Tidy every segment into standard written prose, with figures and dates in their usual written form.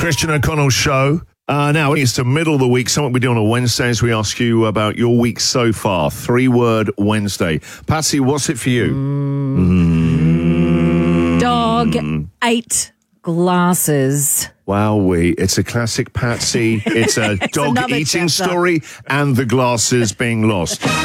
Christian O'Connell Show. Now, it's the middle of the week. Something we do on a Wednesday is we ask you about your week so far. 3-word Wednesday. Patsy, what's it for you? Dog ate glasses. Wowee. It's a classic Patsy. It's a dog eating story and the glasses being lost. The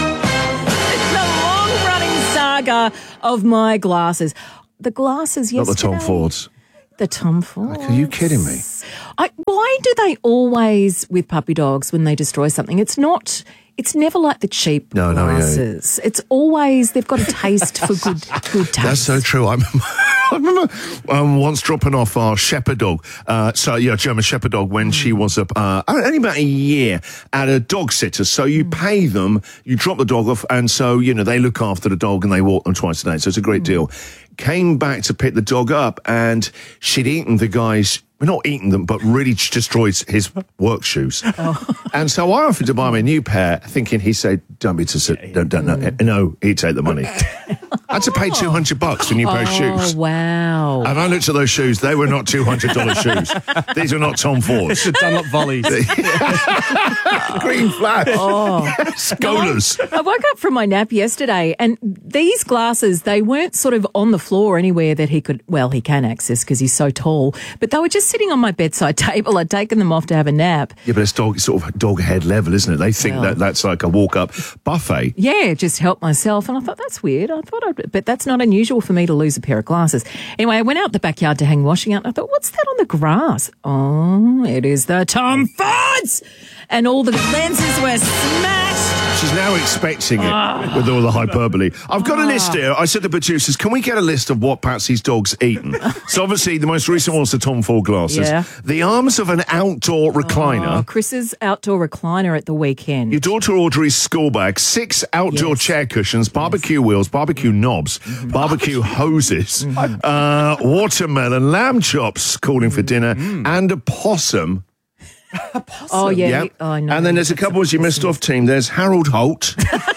long-running saga of my glasses. The glasses yesterday. Not the Tom Fords. The Tom Fords. Are you kidding me? Why do they always, with puppy dogs, when they destroy something, it's never like the cheap glasses. It's always, they've got a taste for good taste. That's so true. I remember once dropping off our shepherd dog, German shepherd dog, when she was only about a year at a dog sitter. So you pay them, you drop the dog off, and so, they look after the dog and they walk them twice a day. So it's a great deal. Came back to pick the dog up and she'd eaten the guy's, not eaten them, but really destroyed his work shoes. And so I offered to buy him a new pair, thinking he said, don't he'd take the money. I had to pay $200 for a new pair of shoes. Oh, wow. And I looked at those shoes. They were not $200 shoes. These are not Tom Fords. The Dunlop Volleys. Green flash. Scholars. I woke up from my nap yesterday and these glasses, they weren't sort of on the floor anywhere that he can access because he's so tall, but they were just sitting on my bedside table. I'd taken them off to have a nap. Yeah, but it's sort of dog head level, isn't it? They think that's like a walk-up buffet. Yeah, just help myself. And I thought, that's weird. But that's not unusual for me to lose a pair of glasses. Anyway, I went out the backyard to hang washing out and I thought, what's that on the grass? Oh, it is the Tom Fords! And all the lenses were smashed. She's now expecting it with all the hyperbole. I've got a list here. I said to producers, can we get a list of what Patsy's dog's eaten? So obviously the most recent one's the Tom Ford glasses. Yeah. The arms of an outdoor recliner. Chris's outdoor recliner at the weekend. Your daughter Audrey's school bag, 6 outdoor chair cushions, barbecue wheels, barbecue knobs, barbecue hoses, watermelon, lamb chops calling for dinner, and a possum. Oh, yeah. I know. And then there's a couple you missed off, team. There's Harold Holt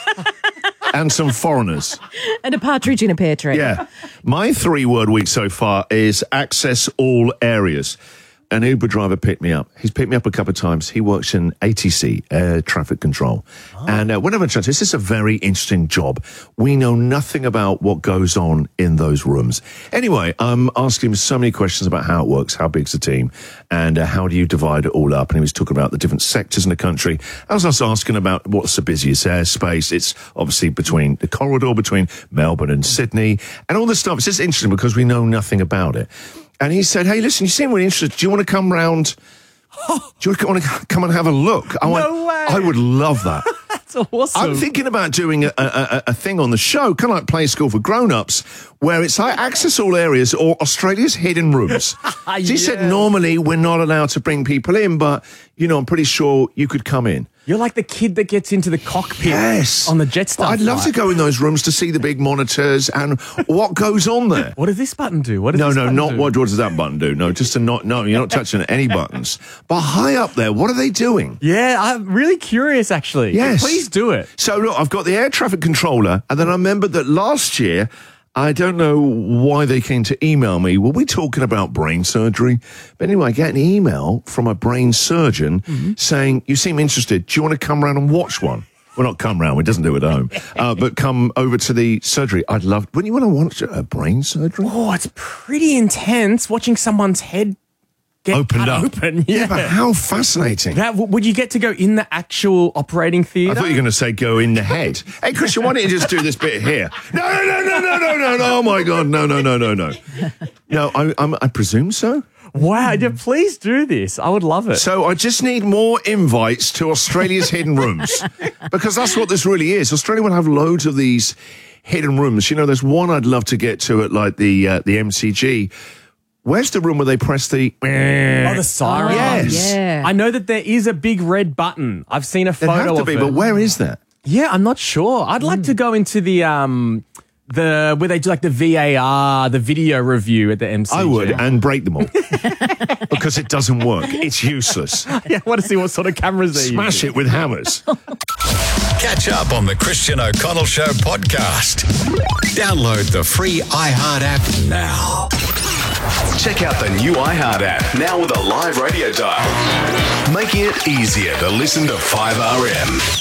and some foreigners. And a partridge in a pear tree. Yeah. My 3-word week so far is access all areas. An Uber driver picked me up. He's picked me up a couple of times. He works in ATC, Air Traffic Control. And whenever I try, this is a very interesting job. We know nothing about what goes on in those rooms. Anyway, I'm asking him so many questions about how it works, how big's the team, and how do you divide it all up. And he was talking about the different sectors in the country. I was also asking about what's the busiest airspace. It's obviously between the corridor between Melbourne and Sydney and all this stuff. It's just interesting because we know nothing about it. And he said, hey, listen, you seem really interested. Do you want to come round? Do you want to come and have a look? No way. I would love that. That's awesome. I'm thinking about doing a thing on the show, kind of like Play School for Grown-Ups, where it's like access all areas or Australia's hidden rooms. So he said normally we're not allowed to bring people in, but, I'm pretty sure you could come in. You're like the kid that gets into the cockpit on the Jetstar. I'd love to go in those rooms to see the big monitors and what goes on there. What does this button do? What What does that button do? No, just to you're not touching any buttons. But high up there, what are they doing? Yeah, I'm really curious, actually. Yes. Please do it. So, look, I've got the air traffic controller, and then I remembered that last year, I don't know why they came to email me. Were we talking about brain surgery? But anyway, I get an email from a brain surgeon saying, you seem interested. Do you want to come around and watch one? Well, not come round. He doesn't do it at home. But come over to the surgery. Wouldn't you want to watch a brain surgery? Oh, it's pretty intense watching someone's head get opened up. Open. Yeah, but how fascinating. Would you get to go in the actual operating theatre? I thought you were going to say go in the head. Hey, Christian, why don't you just do this bit here? No. Oh, my God. No. No, I presume so. Wow, yeah, please do this. I would love it. So I just need more invites to Australia's hidden rooms, because that's what this really is. Australia will have loads of these hidden rooms. There's one I'd love to get to at like the MCG. Where's the room where they press the... the siren? Yes. Yeah. I know that there is a big red button. I've seen a photo It'd have to of be, it. but where is that? Yeah, I'm not sure. I'd like to go into the where they do like the VAR, the video review at the MCG. I would, and break them all. Because it doesn't work. It's useless. Yeah, I want to see what sort of cameras they use. Smash it with hammers. Catch up on the Christian O'Connell Show podcast. Download the free iHeart app now. Check out the new iHeart app, now with a live radio dial, making it easier to listen to 5RM.